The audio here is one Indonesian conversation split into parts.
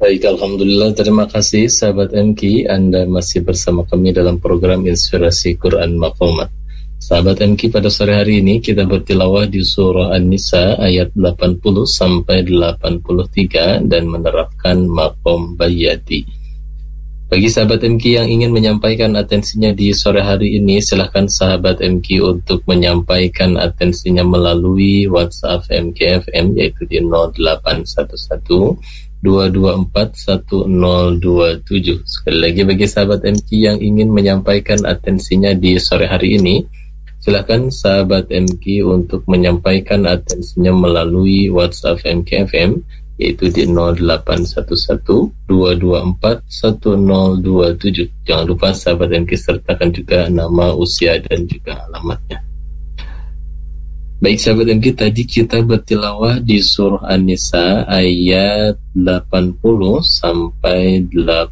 Baik, Alhamdulillah, terima kasih sahabat MQ. Anda masih bersama kami dalam program Inspirasi Quran Maqamat. Sahabat MQ, pada sore hari ini kita bertilawah di surah An-Nisa ayat 80 sampai 83 dan menerapkan maqam bayati. Bagi sahabat MQ yang ingin menyampaikan atensinya di sore hari ini, silahkan sahabat MQ untuk menyampaikan atensinya melalui WhatsApp MKFM, yaitu di 0811 2241027. Sekali lagi, bagi sahabat MQ yang ingin menyampaikan atensinya di sore hari ini, silakan sahabat MQ untuk menyampaikan atensinya melalui WhatsApp MKFM, yaitu di 0811 2241027. Jangan lupa sahabat MQ sertakan juga nama, usia, dan juga alamatnya. Baik sahabat MQ, tadi kita bertilawah di surah An-Nisa ayat 80 sampai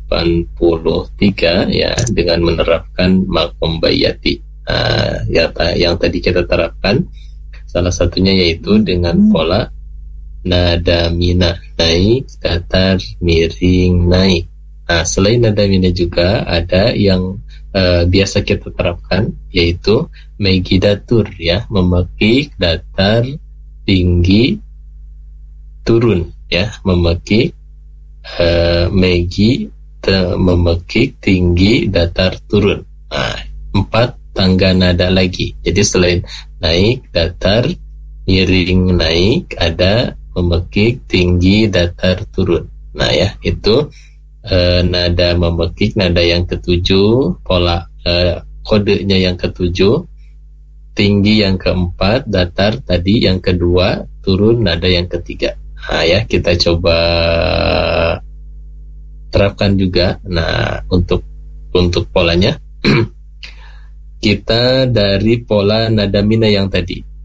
83 ya, dengan menerapkan maqam bayati. Yang tadi kita terapkan salah satunya yaitu dengan pola nada mina, naik, datar, miring, naik. Selain nada mina juga ada yang biasa kita terapkan, yaitu megidatur ya, memekik, datar, tinggi, turun ya, memekik, memekik, tinggi, datar, turun. 4 tangga nada lagi. Jadi selain naik, datar, miring, naik, ada memekik, tinggi, datar, turun. Nah ya, itu nada memekik, nada yang ketujuh, pola kodenya yang ketujuh, tinggi yang keempat, datar tadi yang kedua, turun nada yang ketiga. Ya, kita coba terapkan juga. Nah, untuk polanya kita dari pola nada mina yang tadi.